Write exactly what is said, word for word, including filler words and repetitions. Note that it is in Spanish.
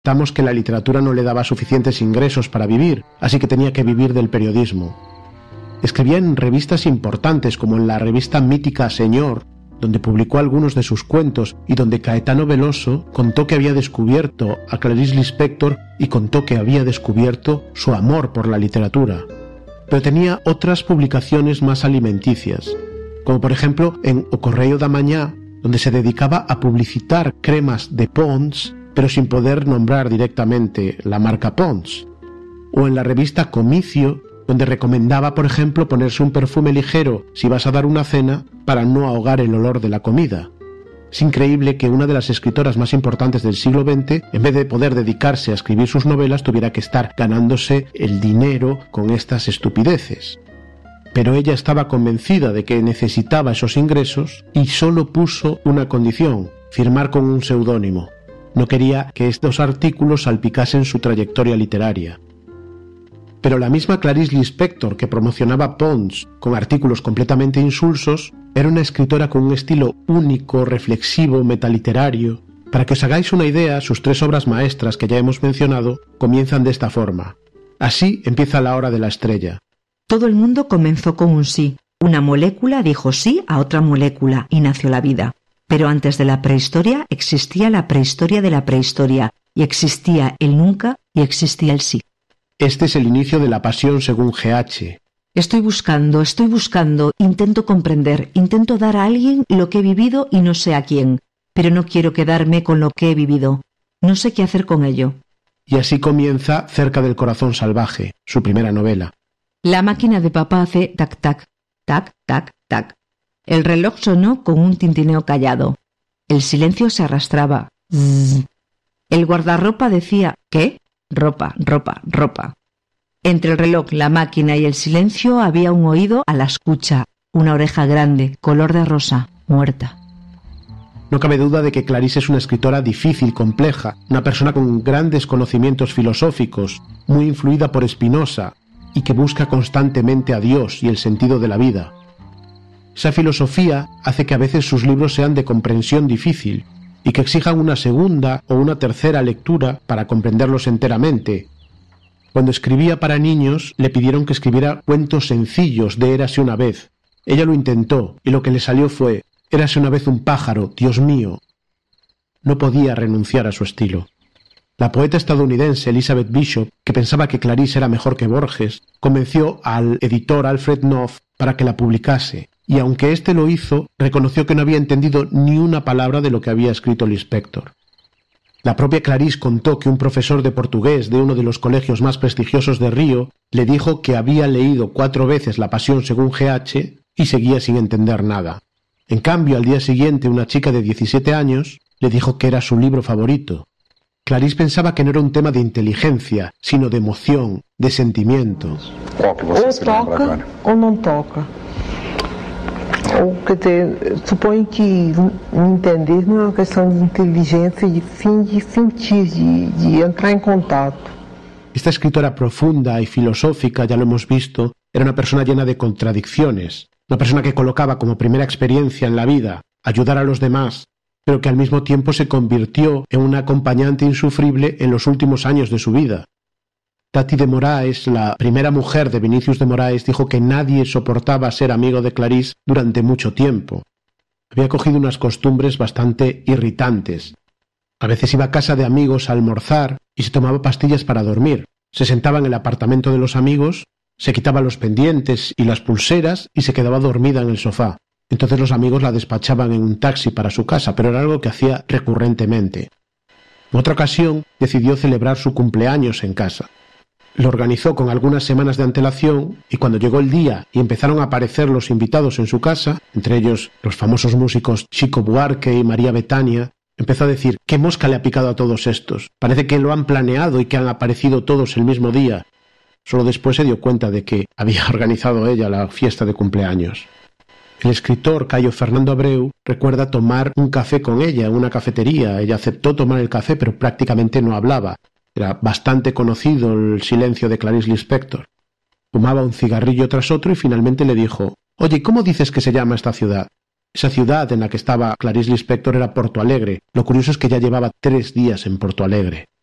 Notamos que la literatura no le daba suficientes ingresos para vivir, así que tenía que vivir del periodismo. Escribía en revistas importantes como en la revista mítica Señor, donde publicó algunos de sus cuentos y donde Caetano Veloso contó que había descubierto a Clarice Lispector y contó que había descubierto su amor por la literatura. Pero tenía otras publicaciones más alimenticias, como por ejemplo en O Correio da Mañá, donde se dedicaba a publicitar cremas de Pond's, pero sin poder nombrar directamente la marca Pond's, o en la revista Comicio, donde recomendaba, por ejemplo, ponerse un perfume ligero si vas a dar una cena para no ahogar el olor de la comida. Es increíble que una de las escritoras más importantes del siglo veinte, en vez de poder dedicarse a escribir sus novelas, tuviera que estar ganándose el dinero con estas estupideces. Pero ella estaba convencida de que necesitaba esos ingresos y solo puso una condición: firmar con un seudónimo. No quería que estos artículos salpicasen su trayectoria literaria. Pero la misma Clarice Lispector, que promocionaba Pond's con artículos completamente insulsos, era una escritora con un estilo único, reflexivo, metaliterario. Para que os hagáis una idea, sus tres obras maestras que ya hemos mencionado comienzan de esta forma. Así empieza La hora de la estrella. Todo el mundo comenzó con un sí. Una molécula dijo sí a otra molécula y nació la vida. Pero antes de la prehistoria existía la prehistoria de la prehistoria, y existía el nunca y existía el sí. Este es el inicio de la pasión según G H. Estoy buscando, estoy buscando, intento comprender, intento dar a alguien lo que he vivido y no sé a quién, pero no quiero quedarme con lo que he vivido. No sé qué hacer con ello. Y así comienza Cerca del corazón salvaje, su primera novela. La máquina de papá hace tac tac, tac tac tac. El reloj sonó con un tintineo callado. El silencio se arrastraba. Zzz. El guardarropa decía ¿qué? Ropa, ropa, ropa. Entre el reloj, la máquina y el silencio había un oído a la escucha, una oreja grande, color de rosa, muerta. No cabe duda de que Clarice es una escritora difícil, compleja, una persona con grandes conocimientos filosóficos, muy influida por Spinoza, y que busca constantemente a Dios y el sentido de la vida. Esa filosofía hace que a veces sus libros sean de comprensión difícil, y que exijan una segunda o una tercera lectura para comprenderlos enteramente. Cuando escribía para niños, le pidieron que escribiera cuentos sencillos de Érase una vez. Ella lo intentó, y lo que le salió fue Érase una vez un pájaro, Dios mío. No podía renunciar a su estilo. La poeta estadounidense Elizabeth Bishop, que pensaba que Clarice era mejor que Borges, convenció al editor Alfred Knopf para que la publicase, y aunque éste lo hizo, reconoció que no había entendido ni una palabra de lo que había escrito Lispector. La propia Clarice contó que un profesor de portugués de uno de los colegios más prestigiosos de Río le dijo que había leído cuatro veces La pasión según G H y seguía sin entender nada. En cambio, al día siguiente, una chica de diecisiete años le dijo que era su libro favorito. Clarice pensaba que no era un tema de inteligencia, sino de emoción, de sentimiento. Ou toca ou não toca. Ou, quer dizer, suponho que entender não é uma questão de inteligência, de fim de sentir, de, de entrar en contacto. Esta escritora profunda y filosófica, ya lo hemos visto, era una persona llena de contradicciones, una persona que colocaba como primera experiencia en la vida ayudar a los demás, pero que al mismo tiempo se convirtió en una acompañante insufrible en los últimos años de su vida. Tati de Moraes, la primera mujer de Vinicius de Moraes, dijo que nadie soportaba ser amigo de Clarice durante mucho tiempo. Había cogido unas costumbres bastante irritantes. A veces iba a casa de amigos a almorzar y se tomaba pastillas para dormir. Se sentaba en el apartamento de los amigos, se quitaba los pendientes y las pulseras y se quedaba dormida en el sofá. Entonces los amigos la despachaban en un taxi para su casa, pero era algo que hacía recurrentemente. En otra ocasión decidió celebrar su cumpleaños en casa. Lo organizó con algunas semanas de antelación y cuando llegó el día y empezaron a aparecer los invitados en su casa, entre ellos los famosos músicos Chico Buarque y María Betania, empezó a decir: ¿qué mosca le ha picado a todos estos? Parece que lo han planeado y que han aparecido todos el mismo día. Solo después se dio cuenta de que había organizado ella la fiesta de cumpleaños. El escritor Caio Fernando Abreu recuerda tomar un café con ella en una cafetería. Ella aceptó tomar el café, pero prácticamente no hablaba. Era bastante conocido el silencio de Clarice Lispector. Fumaba un cigarrillo tras otro y finalmente le dijo: «Oye, ¿cómo dices que se llama esta ciudad?» Esa ciudad en la que estaba Clarice Lispector era Porto Alegre. Lo curioso es que ya llevaba tres días en Porto Alegre.